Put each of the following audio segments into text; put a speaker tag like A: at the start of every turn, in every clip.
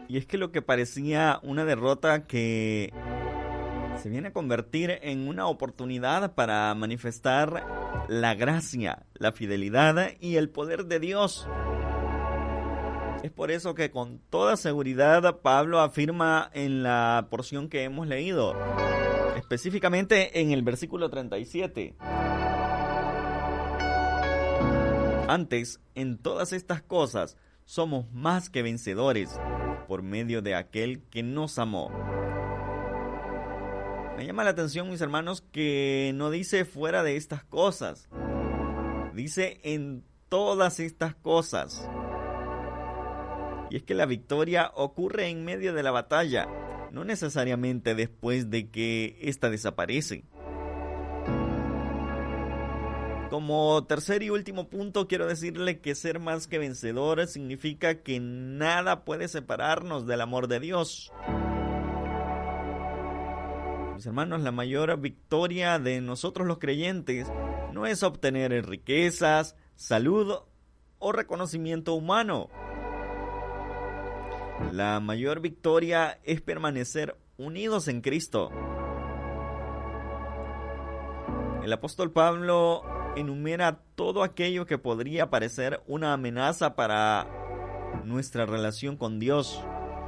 A: Y es que lo que parecía una derrota que se viene a convertir en una oportunidad para manifestar la gracia, la fidelidad y el poder de Dios. Es por eso que con toda seguridad Pablo afirma en la porción que hemos leído, específicamente en el versículo 37. Antes, en todas estas cosas, somos más que vencedores por medio de aquel que nos amó. Me llama la atención, mis hermanos, que no dice fuera de estas cosas. Dice en todas estas cosas. Y es que la victoria ocurre en medio de la batalla, no necesariamente después de que ésta desaparece. Como tercer y último punto, quiero decirle que ser más que vencedor significa que nada puede separarnos del amor de Dios. Mis hermanos, la mayor victoria de nosotros los creyentes no es obtener riquezas, salud o reconocimiento humano. La mayor victoria es permanecer unidos en Cristo. El apóstol Pablo enumera todo aquello que podría parecer una amenaza para nuestra relación con Dios.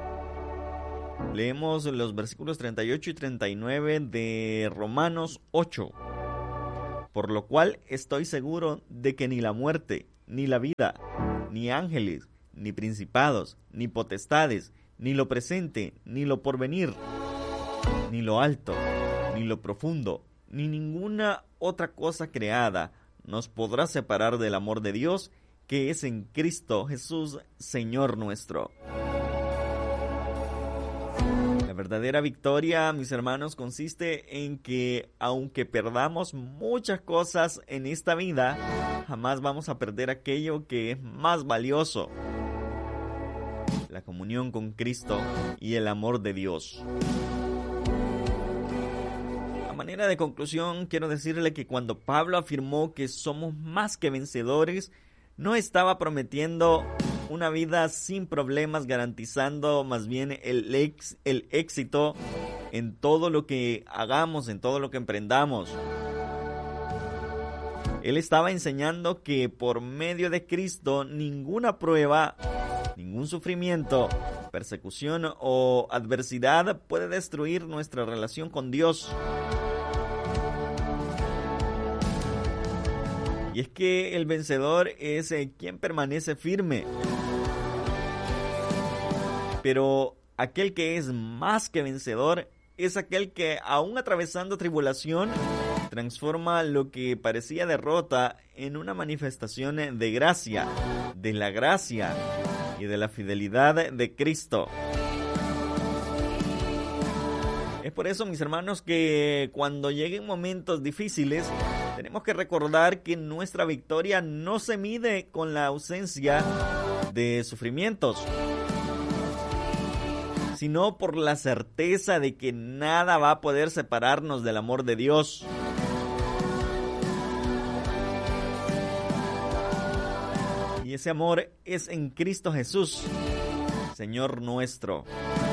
A: Leemos los versículos 38 y 39 de Romanos 8. Por lo cual estoy seguro de que ni la muerte, ni la vida, ni ángeles, ni principados, ni potestades, ni lo presente, ni lo porvenir, ni lo alto, ni lo profundo, ni ninguna otra cosa creada nos podrá separar del amor de Dios que es en Cristo Jesús, Señor nuestro. La verdadera victoria, mis hermanos, consiste en que aunque perdamos muchas cosas en esta vida, jamás vamos a perder aquello que es más valioso: la comunión con Cristo y el amor de Dios. A manera de conclusión, quiero decirle que cuando Pablo afirmó que somos más que vencedores, no estaba prometiendo una vida sin problemas, garantizando más bien el éxito en todo lo que hagamos, en todo lo que emprendamos. Él estaba enseñando que por medio de Cristo ninguna prueba, ningún sufrimiento, persecución o adversidad puede destruir nuestra relación con Dios. Y es que el vencedor es quien permanece firme. Pero aquel que es más que vencedor es aquel que, aún atravesando tribulación, transforma lo que parecía derrota en una manifestación de gracia, de la gracia y de la fidelidad de Cristo. Es por eso, mis hermanos, que cuando lleguen momentos difíciles, tenemos que recordar que nuestra victoria no se mide con la ausencia de sufrimientos, sino por la certeza de que nada va a poder separarnos del amor de Dios. Y ese amor es en Cristo Jesús, Señor nuestro.